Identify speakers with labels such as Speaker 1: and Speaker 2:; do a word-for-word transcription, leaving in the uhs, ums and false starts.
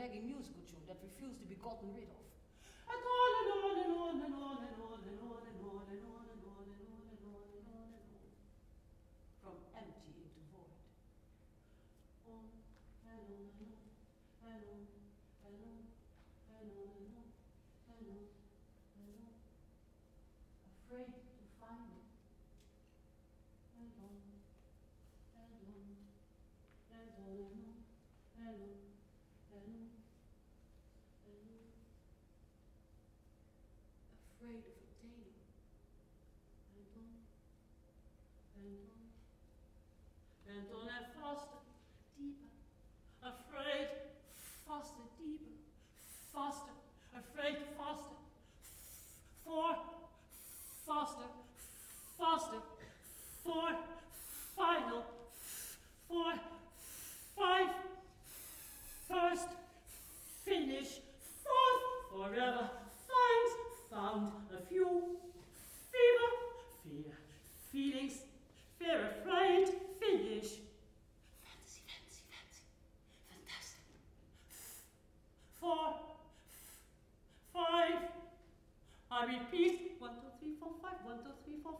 Speaker 1: reggae musical tune that refused to be gotten rid of. And on and on and on and on and on and on and on and on and on and on and on and on and on. From empty into void. On and on and on and on and on and on and on and on and on. Afraid to find it. And on and on and on and on and on and on and on. Afraid of attaining, and on, and on, and on and faster, deeper, afraid, faster, deeper, faster, afraid, faster, four, faster, faster, four, final, four, five, first, finish, fourth, forever, finds, found, a few, fever, fear, feelings, fear, afraid, finish. Fantasy, fantasy, fantasy, fantastic. Four, five, I repeat, one, two, three, four, five, one, two, three, four,